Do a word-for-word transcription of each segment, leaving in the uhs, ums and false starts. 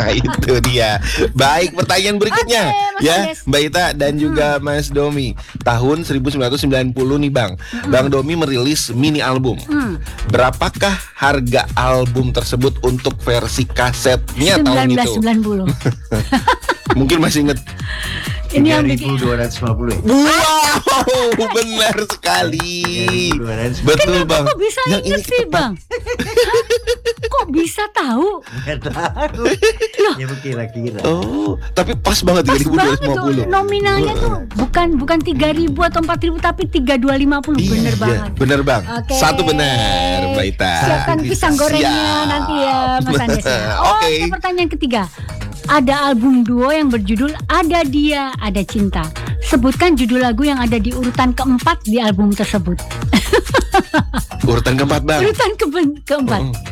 Itu dia. Baik, pertanyaan berikutnya Oke, Mas ya, Andes. Mbak Ita dan juga Mas Domi. Tahun seribu sembilan ratus sembilan puluh nih Bang. Bang Domi merilis mini album. Hmm. Berapakah harga album tersebut untuk versi kasetnya tahun itu? seribu sembilan ratus sembilan puluh. Mungkin masih inget. Ini tiga yang ribu bikin. dua ratus lima puluh ya? Wow, benar sekali. tiga ribu dua ratus. Betul Bang. Kok bisa Yang inget ini sih tepat. Bang? Hah? Kok bisa tahu? Nggak tahu. Ya kira-kira. Oh, tapi pas banget Pas tiga ribu dua ratus banget lima tuh puluh. nominalnya tuh bukan bukan tiga ribu atau empat ribu tapi tiga ribu dua ratus lima puluh. Bener Iya, banget. bener Bang. Oke. Satu benar, Mbak Ita. Siapkan pisang gorengnya Siap. nanti ya Mas Andes ya. Oke. Oke, pertanyaan ketiga. Ada album duo yang berjudul Ada Dia, Ada Cinta. Sebutkan judul lagu yang ada di urutan keempat di album tersebut. Urutan keempat Bang. Urutan ke- keempat. Mm.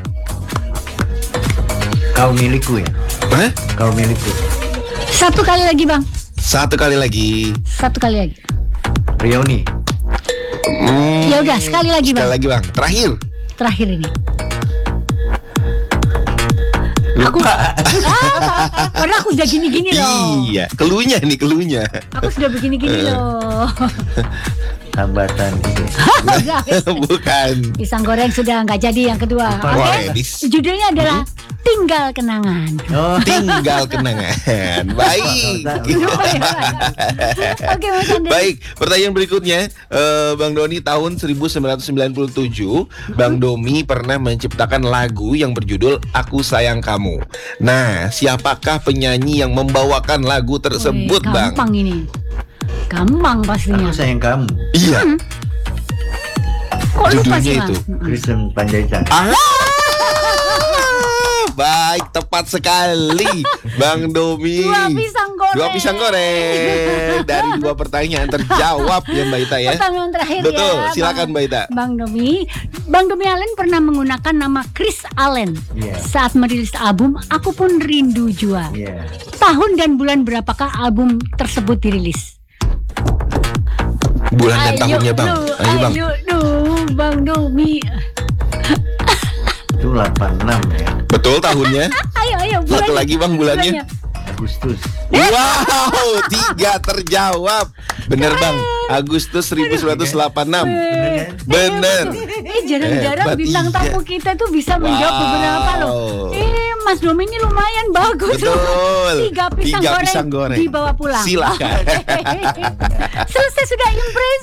Kau milikku ya? Hah? Kau milikku. Satu kali lagi Bang. Satu kali lagi. Satu kali lagi. Rioni. Hmm. Ya udah, sekali lagi Sekali Bang. lagi Bang. Terakhir. Terakhir ini. Lupa. Aku ah, padahal aku udah gini-gini loh. Iya, keluhnya nih keluhnya. Aku sudah begini-gini loh. Hambatan itu. Udah, wis. Bukan. Pisang goreng sudah nggak jadi yang kedua. Lupa. Oke. Wah, dis- Judulnya adalah Tinggal Kenangan. Oh, Tinggal kenangan. Baik. Lupa ya, Bang? Oke Mas Andes. Baik, pertanyaan berikutnya, eh, Bang Doni tahun seribu sembilan ratus sembilan puluh tujuh, Bang Domi pernah menciptakan lagu yang berjudul Aku Sayang Kamu. Nah, siapakah penyanyi yang membawakan lagu tersebut, Wih, Bang? gampang ini. Gampang pastinya. aku sayang kamu. Iya. Kok lupa Judulnya sih itu. Bang? Kristen Panjaitan. Ah, baik, tepat sekali, Bang Domi. Dua pisang goreng. Dua pisang goreng dari dua pertanyaan terjawab ya Mbak Ita ya. Pertanyaan terakhir Betul, ya. silakan Mbak Ita. Bang Domi, Bang Domi Allen pernah menggunakan nama Chris Allen Iya. saat merilis album Aku Pun Rindu Jua. Iya. Tahun dan bulan berapakah album tersebut dirilis? Bulan dan tahunnya Bang. Lu, Ayo Bang. Ayo lu, Bang Domi. Itu delapan puluh enam ya. Betul tahunnya. Ayo, ayo. Satu bulannya. lagi Bang bulannya. Agustus. Wow, tiga terjawab. Bener Bang, Agustus seribu sembilan ratus delapan puluh enam. Bener kan? Bener. Eh, jarang-jarang Hebat, bintang iya. tamu kita tuh bisa menjawab Wow. beberapa loh. Eh, Mas Domi ini lumayan bagus. Betul. Tiga pisang, Tiga goreng, pisang goreng. dibawa pulang. Silakan. Selesai sudah impresi.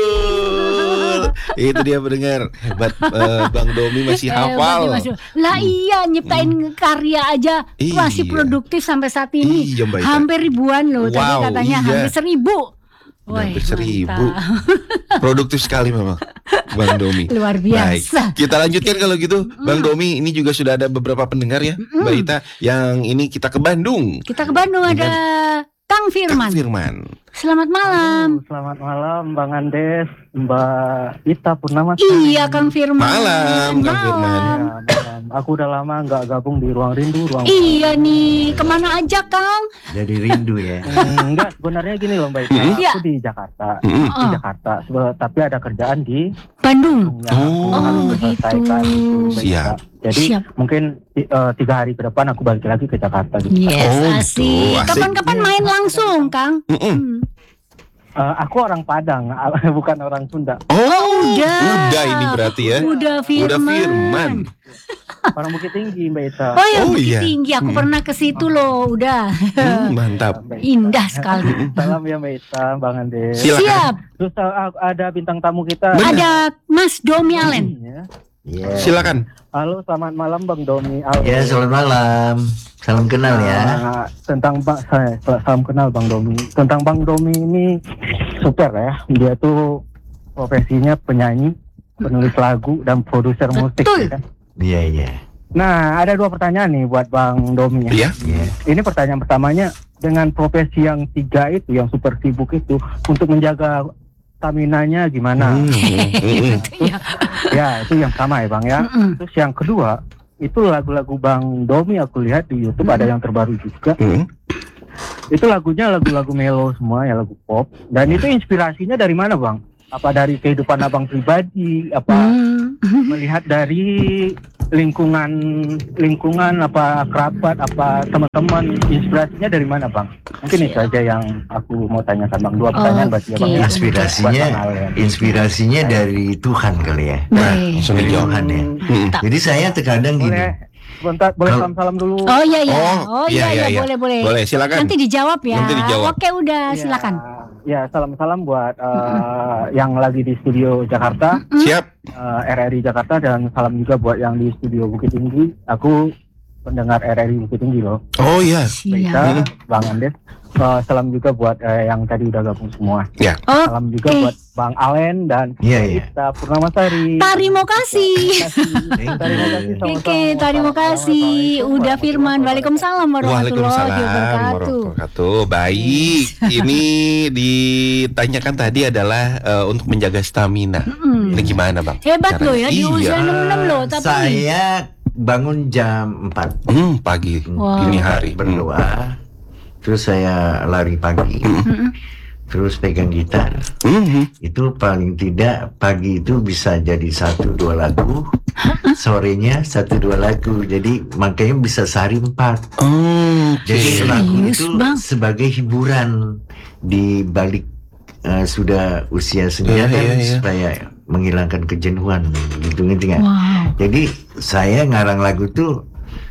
Betul. Itu dia pendengar. Hebat, eh, Bang Domi masih Eh, hafal. Mas Domi. Lah iya, nyiptain karya aja Iya. masih produktif sampai saat ini. Iya, Mbak Ita. Hampir ribuan loh. Tadi Wow, katanya iya. hampir seribu. Hampir Wih, seribu. mantap. Produktif sekali memang Bang Domi. Luar biasa. Baik, kita lanjutkan kalau gitu. Bang Domi, ini juga sudah ada beberapa pendengar ya, Mbak Ita. Yang ini kita ke Bandung. Kita ke Bandung ada Kang Firman. Kang Firman. Selamat malam. Halo, selamat malam Bang Andes, Mbak Ita Purnama. Iya Kang Firman. Malam, Kang Firman. Ya, malam. Aku udah lama nggak gabung di Ruang Rindu, Ruang Iya nih, kemana aja Kang? Jadi rindu ya. Hmm, enggak, sebenarnya gini loh Mbak Ita. Hmm. Iya. Aku di Jakarta, Mm-mm. di Oh, Jakarta. Sebe- Tapi ada kerjaan di Bandung. yang aku Oh, harus gitu. selesaikan gitu, Mbak Ita. Siap. Jadi Siap. mungkin ti- eh, tiga hari ke depan aku balik lagi ke Jakarta gitu. Yes, Oh, gitu. asik. Asik. Kapan-kapan main langsung Kang? Mm-mm. Hmm. Eh, aku orang Padang, bukan orang Sunda. Oh, udah. udah ini berarti ya. Udah Firman. Udah Firman. Orang Bukit Tinggi Mbak Ita. Oh ya, Oh, Bukit iya. Tinggi. Aku Hmm. pernah ke situ loh. Udah. Hmm, mantap. Mbak Ita. Indah sekali. Salam ya Mbak Ita, Bang Andes. Silakan. Siap. Terus uh, ada bintang tamu kita. Benar. Ada Mas Domi Allen. Ya. Iya. Silakan. Halo, selamat malam Bang Domi Allen. Ya, selamat malam. Salam kenal ya. Nah, tentang Bang saya salam kenal Bang Domi. Tentang Bang Domi ini super ya. Dia tuh profesinya penyanyi, penulis lagu dan produser musik. Betul. ya kan? Iya, iya. Nah, ada dua pertanyaan nih buat Bang Domi ya. Iya. Iya. Ini pertanyaan pertamanya, dengan profesi yang tiga itu, yang super sibuk itu, untuk menjaga stamina-nya gimana? Hmm, hmm, hmm. Iya. Ya, itu yang sama ya Bang ya. Mm-mm. Terus yang kedua, itu lagu-lagu Bang Domi aku lihat di YouTube ada yang terbaru juga. Hmm. Itu lagunya lagu-lagu melo semua ya, lagu pop. Dan itu inspirasinya dari mana Bang? Apa dari kehidupan Abang pribadi? Apa Hmm. melihat dari lingkungan lingkungan apa kerabat apa teman-teman inspirasinya dari mana bang? Mungkin itu aja yang aku mau tanyakan bang. Dua pertanyaan berarti ya bang. Oke. Inspirasinya, inspirasinya dari Tuhan kali ya. Baik. Langsung Dari dijawab. Tuhan ya. Hmm. Jadi saya terkadang gini. Boleh bentar, boleh Kalau- salam-salam dulu. Oh iya iya. Oh, Oh, iya, iya, iya, iya, iya. boleh boleh. Boleh, silakan. Nanti dijawab ya. Nanti dijawab. Oke, udah Ya, silakan. Ya, salam-salam buat uh, yang lagi di studio Jakarta, Siap. uh, R R I Jakarta, dan salam juga buat yang di studio Bukit Tinggi. Aku pendengar R R I Bukit Tinggi loh. Oh iya. Siap. Kita, Bang Andes. Uh, salam juga buat uh, yang tadi udah gabung semua. Ya. Oh, Salam juga Oke. buat Bang Alen dan Iya, iya. kita Purnamasari. Terima kasih. Terima kasih. sama-sama. Oke, terima kasih. Assalamualaikum Udah Firman. Waalaikumsalam warahmatullahi Waalaikumsalam wabarakatuh. warahmatullahi wabarakatuh. Baik, ini ditanyakan tadi adalah eh, untuk menjaga stamina. Mm. Ini gimana bang? Hebat Caranya? loh ya di Iya. usia enam puluh enam loh, tapi Saya bangun jam empat Hmm, pagi, Wow. dini hari. berdoa. Terus saya lari pagi. Mm-mm. Terus pegang gitar. Hmm. Itu paling tidak pagi itu bisa jadi satu dua lagu. Sorenya satu dua lagu. Jadi makanya bisa sehari empat. Oh, oke. Jadi lagu Serius, itu Bang? sebagai hiburan di balik eh, sudah usia senja Iya, kan iya, iya. supaya menghilangkan kejenuhan gitu ngerti nggak? wow. Jadi saya ngarang lagu tuh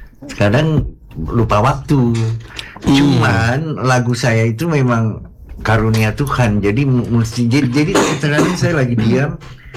kadang lupa waktu. Hmm. Cuman lagu saya itu memang karunia Tuhan. Jadi mu- mesti jadi, jadi kadang saya lagi diam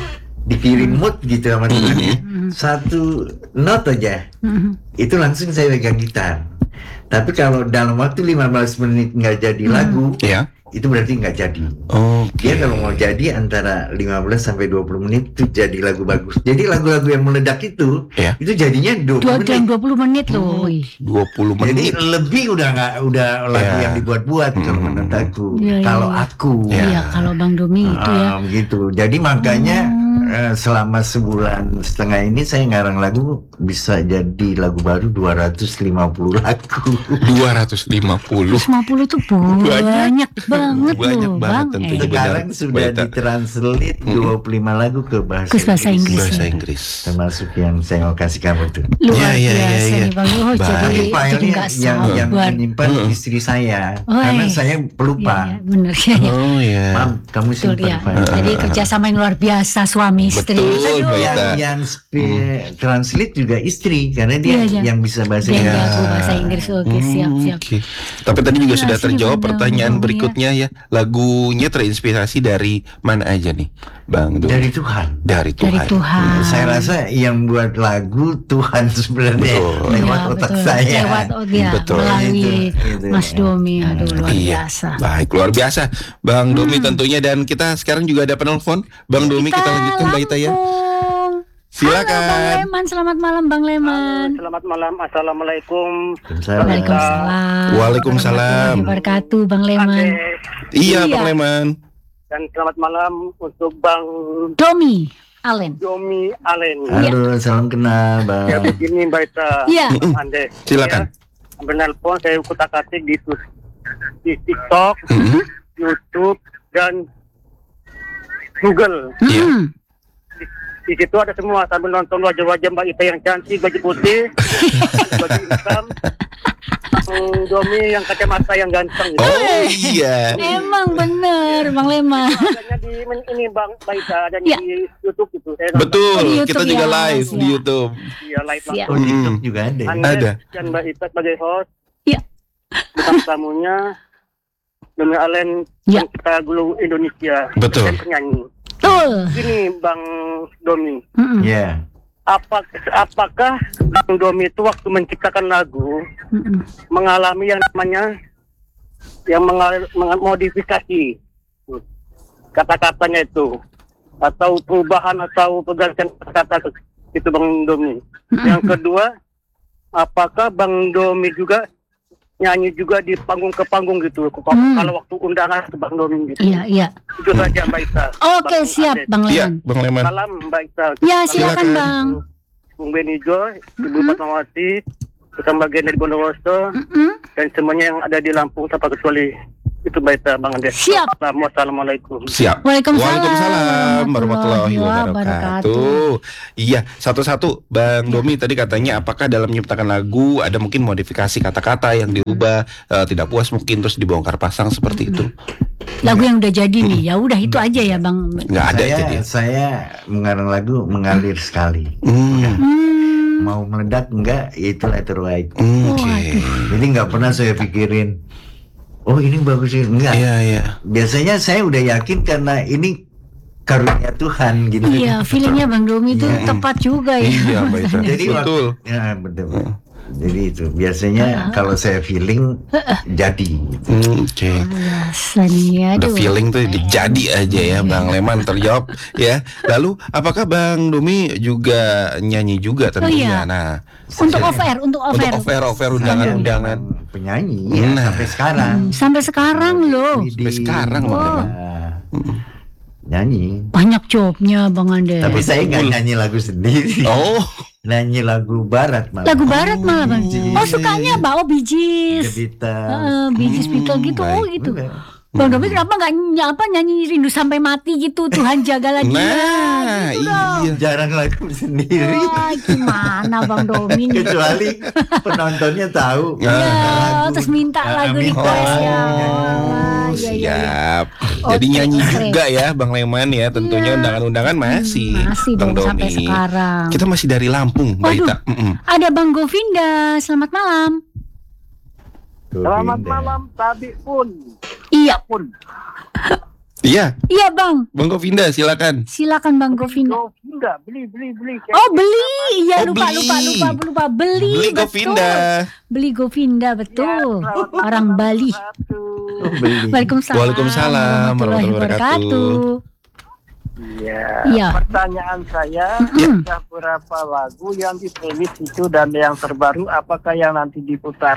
dikirim mood gitu sama Tuhan ya. Mm. Satu not aja Mm. itu langsung saya pegang gitar. Tapi kalau dalam waktu lima belas menit nggak jadi lagu, Ya. itu berarti nggak jadi. Oke. Dia kalau mau jadi antara lima belas sampai dua puluh menit itu jadi lagu bagus. Jadi lagu-lagu yang meledak itu, Ya. itu jadinya dua Dua puluh jam menit. dua puluh menit loh. Wih. dua puluh Jadi menit. lebih udah nggak udah lagu Ya. yang dibuat-buat kalau Hmm. menurut aku. Iya, iya, Kalau iya. aku, Ya. Iya, kalau Bang Domi itu ya. Ah, gitu. Jadi makanya Hmm. eh, selama sebulan setengah ini saya ngarang lagu bisa jadi lagu baru dua ratus lima puluh lagu. dua ratus lima puluh. seratus lima puluh tuh banyak banget Banyak loh, banget Bang. tentunya. Eh, Sekarang Benar, sudah Baita. ditranslate dua puluh lima lagu ke bahasa, Ke bahasa Inggris. Bahasa ya. Inggris. termasuk yang saya mau kasih kamu tuh. Luar Iya, iya, iya, biasa iya. nih Bang. Oh, Baik. jadi Tapi jadi filenya nggak yang yang sabar. menyimpan Hmm. istri saya Oh, karena eh. saya Iya, pelupa. iya, bener ya, ya. Oh ya. Mam, kamu Betul simpan ya. file. Jadi kerjasama yang luar biasa suami istri. Betul, Aduh. Baita. yang yang spe- translate juga istri karena dia Iya, iya. yang bisa bahasa Dia Inggris. jago bahasa Inggris. Oke, siap, Hmm, siap. oke. Tapi tadi juga sudah Inspirasi terjawab Bang pertanyaan Domi, berikutnya ya. Lagunya terinspirasi dari mana aja nih, Bang Domi? Dari Tuhan. Dari Dari Tuhan. Tuhan. Saya rasa yang buat lagu Tuhan sebenarnya Betul. lewat Iya, otak betul. saya. Lewat oh, dia Betul. melalui Itu, itu, Mas ya. Domi. Aduh, luar Iya. biasa. Baik, luar biasa, Bang Domi Hmm. tentunya, dan kita sekarang juga ada penelpon, Bang Domi, kita lanjutkan Mbak Ita ya. Lampung. Halo Bang Silakan. Leman, selamat malam Bang Leman. Selamat malam, assalamualaikum. Waalaikumsalam. Waalaikumsalam. Waalaikumsalam. Warahmatullahi wabarakatuh Bang Leman. Ade, Iya, Iya. Bang Leman. dan selamat malam untuk Bang Domi Alen. Domi Alen. Halo, salam kenal, Bang. Ya begini Mbak Ita, Iya. Ande. Silakan. Ya, menelpon saya kutak-atik di, tu- di TikTok, Mhm. YouTube, dan Google. Iya. Hmm. Di situ ada semua, sambil nonton wajah-wajah Mbak Ita yang cantik, baju putih, baju hitam, Bang Domi yang kacamata yang ganteng. Gitu. Oh iya. Emang bener Bang Leman. Adanya di men- ini Bang Mbak Ita, adanya Ya. di YouTube gitu. Saya nonton. Betul, Di YouTube kita juga ya, live di ya. YouTube. Iya, live Siap. Oh, langsung. TikTok Hmm. juga ada. Anda Ada. dan Mbak Ita sebagai host. Iya. Bukan tamunya dengan Alen Iya. yang kita gulu Indonesia. Betul. Dan penyanyi. Betul. Gini Bang Domi, Mm-mm. Ya. apa apakah Bang Domi itu waktu menciptakan lagu Mm-mm. mengalami yang namanya yang mengal- mengmodifikasi kata-katanya itu atau perubahan atau pergantian kata itu Bang Domi? Yang kedua, apakah Bang Domi juga nyanyi juga di panggung ke panggung gitu kalau Hmm. kalau waktu undangan ke Bang Domi gitu? Iya, iya. Itu saja Mbak Ita. Oke, Bang siap Ade. Bang Iya, Leman. Bang Leman. Salam Mbak Ita. Ya, Salam silakan Silakan. Bang. Bung Benijo, Ibu Mm-mm. Fatmawati, bersama bagian dari Bondowoso, Mm-mm. dan semuanya yang ada di Lampung tanpa kecuali. Itu baita Bang Ade. Siap. Assalamualaikum. Siap. Waalaikumsalam Waalaikumsalam warahmatullahi warahmatullahi wabarakatuh. Iya, satu-satu Bang Domi tadi katanya apakah dalam menciptakan lagu ada mungkin modifikasi kata-kata yang diubah, eh, tidak puas mungkin terus dibongkar pasang seperti itu. Lagu yang udah jadi nih, ya udah itu aja ya Bang. Nggak ada saya, jadi. saya mengarang lagu mengalir sekali. Hmm. Hmm. Mau meledak enggak, ya itulah terbaik. Hmm, Oke. Jadi nggak pernah saya pikirin, oh ini bagus ini, enggak. Iya, iya. Biasanya saya udah yakin karena ini karunia Tuhan gitu. Iya, feelingnya Bang Domi itu Iya. tepat juga ya. Iya, Mbak Ita. Jadi Betul. waktu- ya betul. Jadi itu biasanya kalau saya feeling jadi. Hmm, Oke. Biasa nih, Udah aduh. feeling tuh dijadi aja ya Bang Leman terjawab ya. Lalu apakah Bang Domi juga nyanyi juga tentunya? iya. Nah, Untuk off air, untuk off untuk air. offer offer undangan-undangan. Memang penyanyi ya, Nah. sampai sekarang. Hmm, Sampai sekarang loh. Sampai sekarang, Bang Oh. Leman. Nah, nyanyi. Banyak jobnya Bang Ande. Tapi saya nggak Betul. nyanyi lagu sendiri. Oh, Nyanyi lagu barat malah. Lagu barat malah Bang. Bee Oh Gees. sukanya Mbak, oh Bee Gees. The Beatles. Heeh, Bee Gees, Beatles gitu. baik. Oh gitu. Enggak. Bang Domi kenapa nggak ny- apa nyanyi rindu sampai mati gitu, Tuhan jagalah dia. nah, gitu dong. iya. Jarang lagu sendiri. Wah, gimana Bang Domi nih? Kecuali penontonnya tahu. Ya, Lagu. terus minta Ah, lagu minta. request ya. Oh, Wah, iya, iya, iya. Siap. Jadi Oke, nyanyi oke. juga ya Bang Leman ya. Tentunya Iya. undangan-undangan masih. Hmm, masih Bang dong sampai Domi. sekarang. Kita masih dari Lampung, Mbak Waduh. Ita. Mm-mm. Ada Bang Govinda, selamat malam. Selamat Govinda. malam tadi pun. Iya, Pun. Iya, iya Bang. Bang Govinda silakan. Silakan Bang Govinda. Govinda, beli beli beli. Oh beli, iya Oh, lupa beli. lupa lupa lupa beli. Beli betul. Govinda. Beli Govinda betul. Orang Bali. Oh, beli. Waalaikumsalam. Waalaikumsalam warahmatullahi warahmatullahi wabarakatuh. Iya. Iya. Pertanyaan saya, Hmm. ada berapa lagu yang di playlist itu dan yang terbaru apakah yang nanti diputar?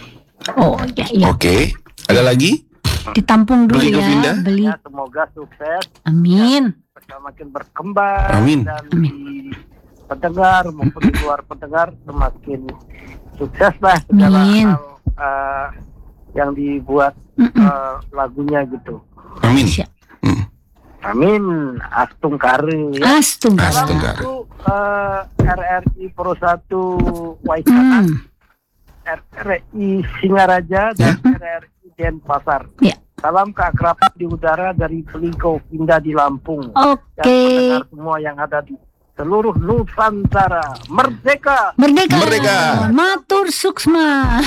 Oh iya iya. Oke. Ada lagi? Ditampung dulu Beli Govinda. ya. Beli. Ya, semoga sukses, Amin. semakin berkembang Amin. dan di pendengar maupun di luar pendengar semakin sukses lah segala Amin. hal eh, yang dibuat Mm-mm. eh, lagunya gitu. Amin. Siap. Mm. Amin. Astung kare. Ya. Astung. Astung. Salam Kare. untuk eh, R R I Pro satu Waikana, Hmm. R R I Singaraja dan R R I Denpasar. Ya. Salam keakraban di udara dari Beli Govinda di Lampung. Oke. Dan pendengar semua yang ada di seluruh Nusantara. Merdeka! Merdeka. Merdeka. Matur suksma.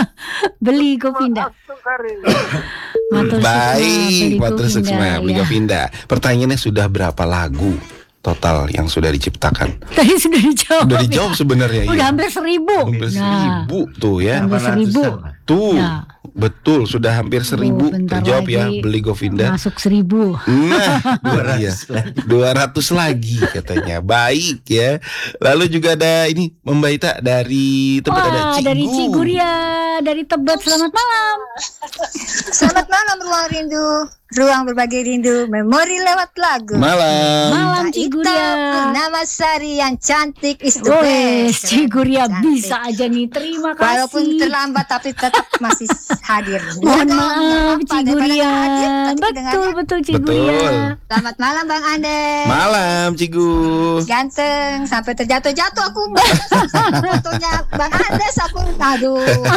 Beli Govinda. Astung kare. Matur suksma. Baik, Beli Matur Govinda, Suksma, Beli ya. Govinda. Pertanyaannya sudah berapa lagu total yang sudah diciptakan? Tadi sudah dijawab. Sudah ya. dijawab sebenarnya Udah ya. hampir seribu. Hampir Nah, seribu tuh ya. Hampir seribu. delapan ratusan lah. Tuh, Ya. betul sudah hampir seribu bentar terjawab ya lagi. Beli Govinda. Masuk seribu. Nah, dua iya. ratus lagi. dua ratus lagi katanya. Baik ya. Lalu juga ada ini Membaita dari tempat ada Wah, Cigu. dari Ciguria, dari Tebet. Selamat malam. Selamat malam Ruang Rindu, ruang berbagi rindu, memori lewat lagu. Malam. Malam Mbak Ita, Ciguria. Purnama Sari yang cantik is the Wes, best. Ciguria Cantik. bisa aja nih. Terima kasih. Walaupun terlambat tapi tetap masih hadir. Mohon Iya dong, maaf nggak apa-apa, daripada Ciguria. nggak hadir, tapi Betul pendengarnya. betul Ciguria. Betul. Selamat malam Bang Ande. Malam Cigu. Ganteng sampai terjatuh-jatuh aku fotonya Bang Andes aku aduh.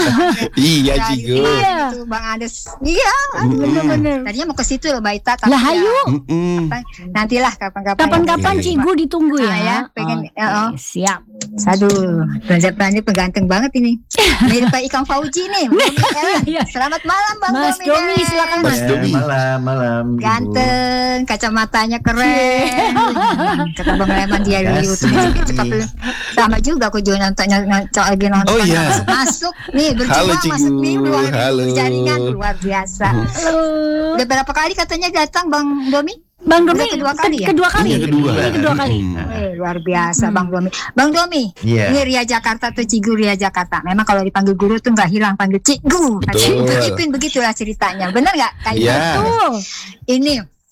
Iya Dari Cigu. Iya. itu Bang Andes. Iya. Mm-mm. Bener-bener. Tadinya mau ke situ loh Mbak Ita tapi Lah ya, hayu. Mm-mm. nantilah kapan-kapan. Kapan-kapan Iya. Cigu ditunggu ya. Ah, ya, pengen- Oke, ya, oh. siap. Aduh, belanja-belanja pengganteng banget ini. Mirip kayak Ikang Fauji nih. Iya. Selamat malam Bang Mas Domi. Domi, deh. silakan, Mas Ya, Domi. malam malam. Ibu. Ganteng, kacamatanya keren. Kata Bang Leman dia di Kasih. YouTube cepat dulu. Sama juga aku juga nonton nonton lagi nonton. Oh, iya. Masuk, masuk nih Halo, berjuang Cigu. masuk nih luar Halo. jaringan luar biasa. Halo. Udah berapa kali katanya datang Bang Domi? Bang Domi Udah kedua kali ya? Kedua kali. Iya, kedua. Ini kedua kali. Mm. Eh, luar biasa Bang Domi. Bang Domi, Iya. ini Ria Jakarta tuh Cigu Ria Jakarta. Memang kalau dipanggil guru tuh nggak hilang panggil Cigu. Betul. Cigu Ipin begitulah ceritanya. Benar nggak? Kayak Iya. gitu. Ini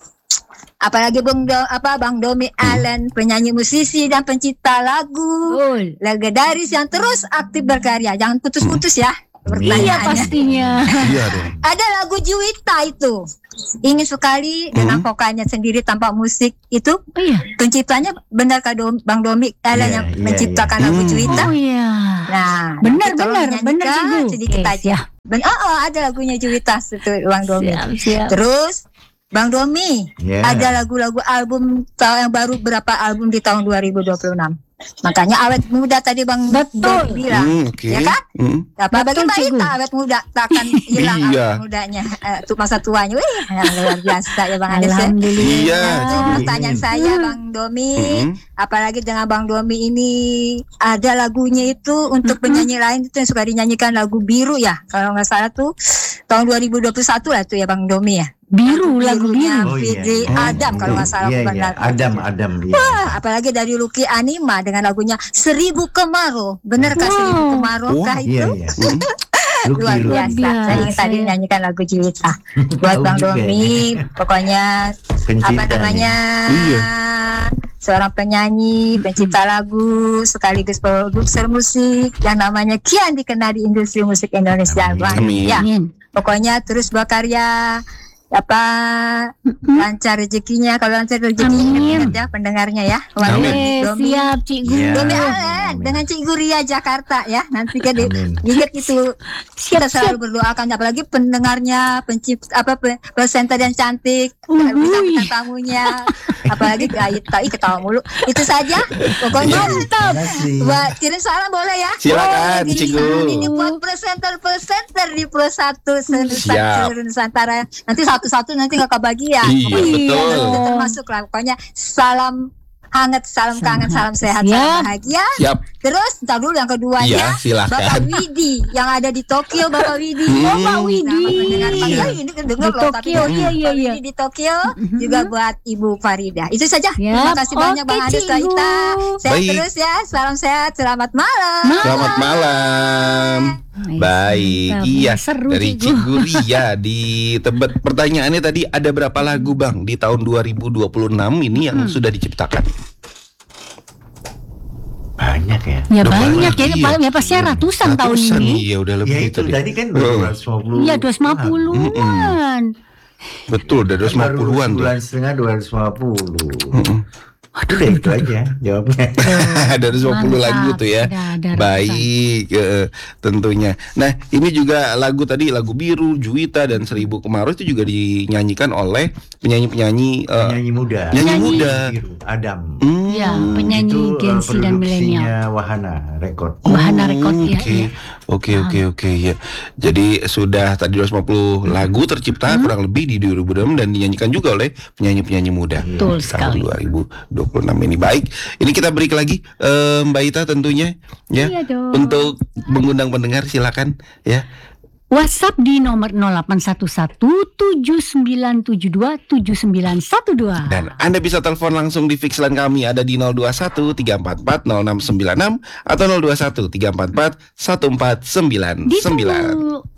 apalagi Bang Do, apa Bang Domi Allen, penyanyi musisi dan pencipta lagu Betul. legendaris yang terus aktif berkarya. Jangan putus-putus ya. Iya pertanyaannya. pastinya. Iya dong. Ada lagu Juwita itu. Ingin sekali dengan Hmm. vokalnya sendiri tanpa musik itu. Oh iya. Penciptanya benar Kak Dom- Bang Domi kalian Iya, yang iya, menciptakan iya. lagu Hmm. Juwita. Oh iya. Nah, Benar nanti tolong benar benar nyanyikan Cikgu. sedikit Oke, aja. Ben- oh, oh, ada lagunya Juwita itu Bang Domi. Siap siap. Terus Bang Domi, Ya. ada lagu-lagu album tahun yang baru berapa album di tahun dua ribu dua puluh enam. Makanya awet muda tadi Bang Betul. Domi bilang. Hmm, oke. Ya kan? Hmm. Apa bagi Betul, Mbak Cikgu. Ita awet muda takkan hilang Iya. awet mudanya eh, untuk masa tuanya. Wih, luar biasa ya Bang Ades ya. Alhamdulillah. Iya, Nah, Cikgu. pertanyaan saya Bang Domi, Hmm. apalagi dengan Bang Domi ini ada lagunya itu untuk Mm-mm. penyanyi lain itu yang suka dinyanyikan lagu Biru ya, kalau nggak salah tuh tahun dua ribu dua puluh satu lah tuh ya Bang Domi ya. Biru lagu Birunya biru. Oh, iya, Fitri iya. Adam kalau nggak salah Iya, bukan iya. lagu. Adam, Adam. Iya. Wah, apalagi dari Lucky Anima dengan lagunya Seribu Kemarau. Bener kah Wow. Seribu Kemarau kah Iya, itu? iya. Hmm. Lucky, Luar Lucky. biasa. biasa, Saya ingin tadi ya. nyanyikan lagu Juwita buat Tahu Bang juga Domi. Pokoknya Pencipta apa nih. namanya? Iya. Seorang penyanyi, pencipta lagu, sekaligus produser musik yang namanya kian dikenal di industri musik Indonesia. Amin. Bang. Amin. Ya, Amin. pokoknya terus berkarya apa lancar rezekinya, kalau lancar rezekinya Amin. ingat ya pendengarnya ya. Amin. Eh, Domi, siap Cikgu. Iya. Domi Amin. Alen dengan Cikgu Ria Jakarta ya. Nanti kan di- Amin. ingat itu kita selalu berdoakan apalagi pendengarnya, pencipta apa pe- presenter yang cantik, Uhuy. bisa bintang tamunya, apalagi Kak Ita, ih ketawa mulu. Itu saja. Pokoknya Terima kasih. buat kirim salam boleh ya? Silakan, Oh, Cikgu. kirim Ini buat presenter-presenter di Pro satu Siap. seluruh Nusantara. Nanti satu-satu nanti nggak kebagian. Iya, Pokoknya betul. itu termasuk lah. Pokoknya salam hangat, salam kangen, salam sehat, Siap. salam bahagia. Siap. Terus ntar dulu yang keduanya Iya, Bapak silakan. Widi yang ada di Tokyo, Bapak Widi. Hmm. Oh, Pak Widi. Nah, pendengar Pak, ya, ini kan dengar Di loh, tapi Tokyo, Pak iya, iya, iya. Widi di Tokyo juga buat Ibu Farida. Itu saja. Terima Siap. kasih banyak Oke, Bang Ades, Kak Cikgu. Ita. Sehat Baik. terus ya. Salam sehat, selamat malam. Selamat malam. Baik, Mantap. iya. Seru, Dari Cikgu. Cikgu Ria di Tebet. Pertanyaannya tadi ada berapa lagu Bang di tahun dua ribu dua puluh enam ini yang Hmm. sudah diciptakan? Banyak ya. Ya Udah banyak ya, banyak, iya. paling ya pasti ratusan tahun Ratusan, ini. Iya, udah lebih Ya itu tadi. tadi kan Oh. dua ratus lima puluh. Iya, dua ratus lima puluhan. Betul, udah dua ratus lima puluhan tuh. Bulan setengah dua ratus lima puluh. Mm-mm. Udah itu aja jawabnya. Ada dua ratus lima puluh Mantap. lagu tuh ya. Ada- ada ratusan. Baik, eh, tentunya. Nah, ini juga lagu tadi, lagu Biru, Juwita dan Seribu Kemarau itu juga dinyanyikan oleh penyanyi-penyanyi eh, Penyanyi muda. penyanyi muda. Biru, Adam. Hmm, Ya, penyanyi Itu, Gen eh, Z dan milenial. produksinya Wahana Record. Wahana Record, Hmm, ya, Oke, ya. oke, oke, oke, ya. Jadi sudah tadi dua ratus lima puluh lagu tercipta Hmm. kurang lebih di dua ribu dua puluh enam dan dinyanyikan juga oleh penyanyi-penyanyi muda. Betul Di tahun sekali. dua ribu dua puluh enam ini. Baik, ini kita break lagi, eh, Mbak Ita tentunya, ya. Iya dong. Untuk mengundang pendengar silakan, ya. WhatsApp di nomor nol delapan satu satu tujuh sembilan tujuh dua tujuh sembilan satu dua. Dan Anda bisa telepon langsung di fixline kami ada di nol dua satu tiga empat empat nol enam sembilan enam atau nol dua satu tiga empat empat satu empat sembilan sembilan. Ditunggu.